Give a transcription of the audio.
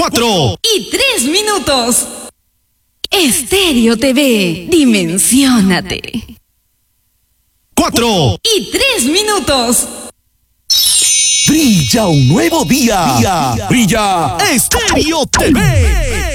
4 y 3 minutos. Estéreo TV, dimensiónate. 4 y 3 minutos. Brilla un nuevo día. Brilla Estéreo TV.